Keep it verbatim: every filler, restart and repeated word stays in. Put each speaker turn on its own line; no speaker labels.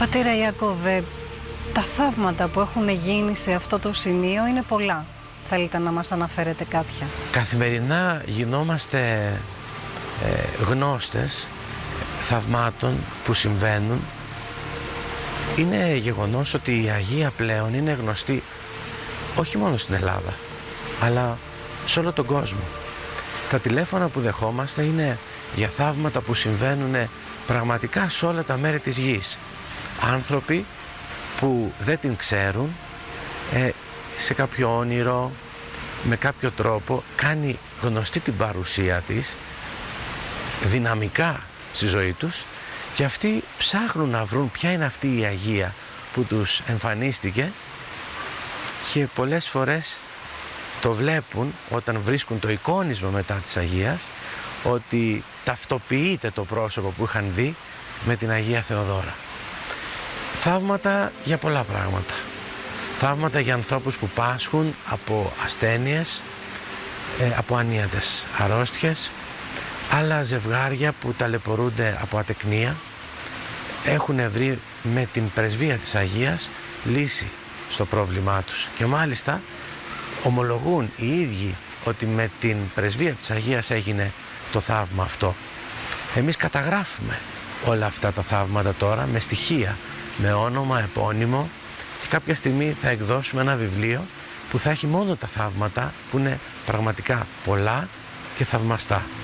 Πατέρα Ιάκωβε, τα θαύματα που έχουν γίνει σε αυτό το σημείο είναι πολλά. Θέλετε να μας αναφέρετε κάποια?
Καθημερινά γινόμαστε ε, γνώστες θαυμάτων που συμβαίνουν. Είναι γεγονός ότι η Αγία πλέον είναι γνωστή όχι μόνο στην Ελλάδα, αλλά σε όλο τον κόσμο. Τα τηλέφωνα που δεχόμαστε είναι για θαύματα που συμβαίνουν πραγματικά σε όλα τα μέρη της γης. Άνθρωποι που δεν την ξέρουν, ε, σε κάποιο όνειρο, με κάποιο τρόπο κάνει γνωστή την παρουσία της δυναμικά στη ζωή τους, και αυτοί ψάχνουν να βρουν ποια είναι αυτή η Αγία που τους εμφανίστηκε, και πολλές φορές το βλέπουν όταν βρίσκουν το εικόνισμα μετά της Αγίας, ότι ταυτοποιείται το πρόσωπο που είχαν δει με την Αγία Θεοδόρα. Θαύματα για πολλά πράγματα. Θαύματα για ανθρώπους που πάσχουν από ασθένειες, ε, από ανίατες αρρώστιες, άλλα ζευγάρια που ταλαιπωρούνται από ατεκνία έχουν βρει με την πρεσβεία της Αγίας λύση στο πρόβλημά τους, και μάλιστα ομολογούν οι ίδιοι ότι με την πρεσβεία της Αγίας έγινε το θαύμα αυτό. Εμείς καταγράφουμε όλα αυτά τα θαύματα τώρα με στοιχεία, με όνομα, επώνυμο, και κάποια στιγμή θα εκδώσουμε ένα βιβλίο που θα έχει μόνο τα θαύματα που είναι πραγματικά πολλά και θαυμαστά.